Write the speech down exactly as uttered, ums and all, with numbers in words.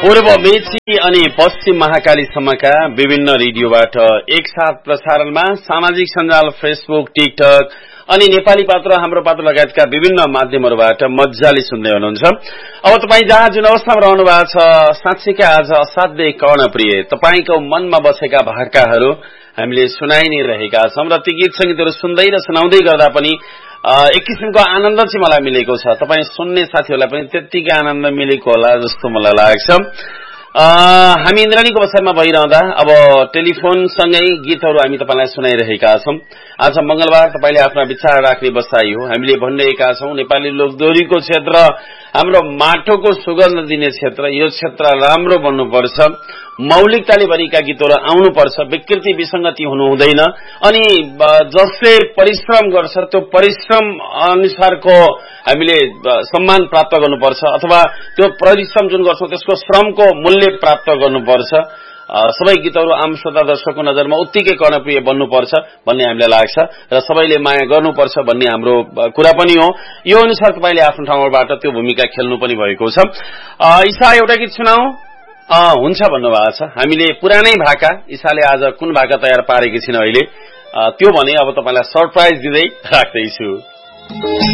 पूर्व मेची अनि पश्चिम महाकालीसम्मका विभिन्न रेडियोबाट एकसाथ प्रसारणमा सामाजिक सञ्जाल फेसबुक, टिकटक अनि नेपाली पात्र, हाम्रो पात्र लगायतका विभिन्न माध्यमहरूबाट मजाले सुन्दै हुनुहुन्छ। अब तपाईँ जहाँ जुन अवस्थामा रहनु भएको छ, साँच्चीकै आज असाध्यै कर्णप्रिय तपाईको मनमा बसेका भाकाहरू हामीले सुनाइ नै रहेका छौं र ती गीत संगीतहरू सुन्दै र सुनाउँदै गर्दा पनि एक किसिमको आनन्द चाहिँ मलाई मिलेको छ। तपाईँ सुन्ने साथीहरूलाई पनि त्यत्तिकै आनन्द मिलेको होला जस्तो मलाई लाग्छ। हामी इन्द्रणीको बसाइमा भइरहँदा अब टेलिफोनसँगै गीतहरू हामी तपाईलाई सुनाइरहेका छौं। आज मंगलबार तपाईले आफ्ना विचार राख्ने बसाई हो। हामीले भनिरहेका छौं नेपाली लोकदोहोरीको क्षेत्र हाम्रो माटोको सुगन्ध दिने क्षेत्र, यो क्षेत्र राम्रो बन्नुपर्छ, मौलिकताले भरिका गीतहरू आउनुपर्छ, विकृति विसंगति हुनु हुँदैन अनि जसले परिश्रम गर्छ त्यो परिश्रम अनुसारको हामीले सम्मान प्राप्त गर्नुपर्छ अथवा त्यो परिश्रम जुन गर्छौं त्यसको श्रमको मूल्य प्राप्त गर्नुपर्छ। सबै गीतहरू आम श्रोता दर्शकको नजरमा उत्तिकै कर्णप्रिय बन्नुपर्छ भन्ने हामीलाई लाग्छ र सबैले माया गर्नुपर्छ भन्ने हाम्रो कुरा पनि हो। यो अनुसार तपाईले आफ्नो ठाउँबाट त्यो भूमिका खेल्नु पनि भएको छ। ईशा एउटा गीत सुनाऊ हुन्छ भन्नुभएको छ। हामीले पुरानै भाका, ईशाले आज कुन भाका तयार पारेकी छिन् अहिले त्यो भने अब तपाईलाई सरप्राइज दिँदै राख्दैछु।